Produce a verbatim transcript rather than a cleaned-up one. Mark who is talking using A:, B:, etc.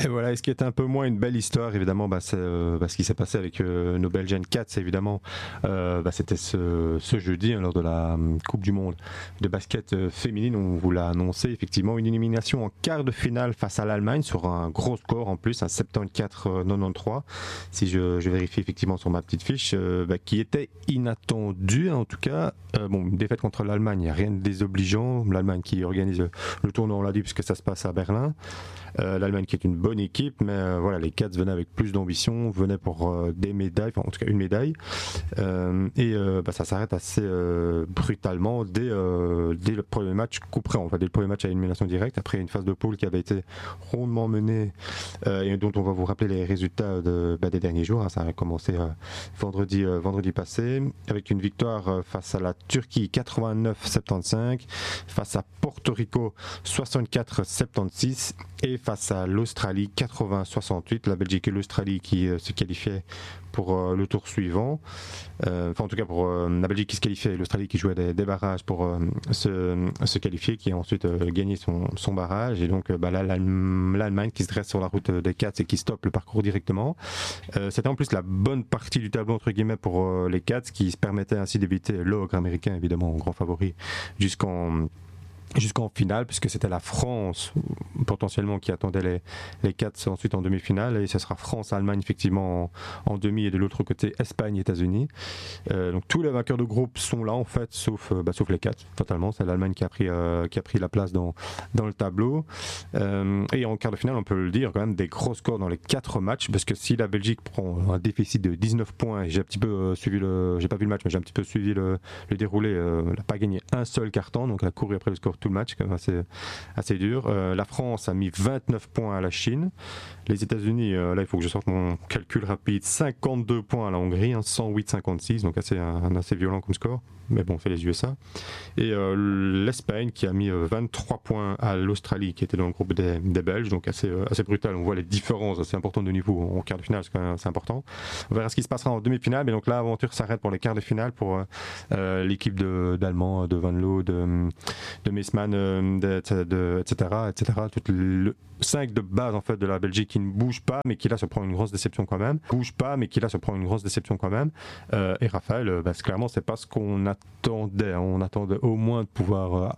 A: Et voilà, et ce qui est un peu moins une belle histoire, évidemment, bah, c'est euh, bah, ce qui s'est passé avec euh, nos Belgian Cats, évidemment. Euh, bah, c'était ce, ce jeudi, hein, lors de la um, Coupe du Monde de basket euh, féminine. On vous l'a annoncé, effectivement, une élimination en quart de finale face à l'Allemagne sur un gros score en plus, un soixante-quatorze à quatre-vingt-treize. Si je, je vérifie effectivement sur ma petite fiche, euh, bah, qui était inattendu, hein, en tout cas. Euh, bon, une défaite contre l'Allemagne, il n'y a rien de désobligeant. L'Allemagne qui organise le tournoi, on l'a dit, puisque ça se passe à Berlin. Euh, L'Allemagne qui est une bonne équipe, mais euh, voilà, les Cats venaient avec plus d'ambition, venaient pour euh, des médailles, enfin en tout cas une médaille, euh, et euh, bah, ça s'arrête assez euh, brutalement dès, euh, dès le premier match coup franc, enfin dès le premier match à élimination directe, après une phase de poule qui avait été rondement menée euh, et dont on va vous rappeler les résultats de, bah, des derniers jours, hein. Ça a commencé euh, vendredi, euh, vendredi passé, avec une victoire euh, face à la Turquie quatre-vingt-neuf à soixante-quinze, face à Porto Rico soixante-quatre à soixante-seize, et face à l'Australie quatre-vingts à soixante-huit, la Belgique et l'Australie qui euh, se qualifiaient pour euh, le tour suivant, euh, enfin en tout cas pour euh, la Belgique qui se qualifiait et l'Australie qui jouait des, des barrages pour euh, se, se qualifier, qui a ensuite euh, gagné son, son barrage, et donc euh, bah, là l'Allemagne qui se dresse sur la route des Cats et qui stoppe le parcours directement. Euh, c'était en plus la bonne partie du tableau entre guillemets pour euh, les Cats, qui se permettait ainsi d'éviter l'ogre américain, évidemment grand favori, jusqu'en jusqu'en finale, puisque c'était la France potentiellement qui attendait les, les Cats ensuite en demi-finale, et ce sera France-Allemagne effectivement en, en demi, et de l'autre côté Espagne-États-Unis. Euh, donc tous les vainqueurs de groupe sont là en fait, sauf, euh, bah, sauf les Cats, totalement. C'est l'Allemagne qui a pris, euh, qui a pris la place dans, dans le tableau. Euh, et en quart de finale, on peut le dire, quand même des gros scores dans les quatre matchs, parce que si la Belgique prend un déficit de dix-neuf points, et j'ai un petit peu euh, suivi le, j'ai pas vu le match, mais j'ai un petit peu suivi le, le déroulé, euh, elle n'a pas gagné un seul carton, donc elle a couru après le score tout le match, quand même assez, assez dur. Euh, la France a mis vingt-neuf points à la Chine. Les États-Unis, euh, là il faut que je sorte mon calcul rapide, cinquante-deux points à la Hongrie, hein, cent huit à cinquante-six, donc assez, un, un assez violent comme score. Mais bon, c'est les U S A. Et euh, l'Espagne qui a mis euh, vingt-trois points à l'Australie, qui était dans le groupe des, des Belges, donc assez, euh, assez brutal. On voit les différences assez importantes de niveau en quart de finale, c'est quand même assez important. On verra ce qui se passera en demi-finale, mais donc là, l'aventure s'arrête pour les quarts de finale pour euh, euh, l'équipe de, d'Allemands, de Van Loo, de, de Meesman, euh, de, de, et cetera, et cetera. Tout le cinq de base en fait de la Belgique qui ne bouge pas, mais qui là se prend une grosse déception quand même. Bouge pas, mais qui là se prend une grosse déception quand même. Euh, et Raphaël, euh, bah, clairement, c'est pas ce qu'on attendait. On attendait au moins de pouvoir euh,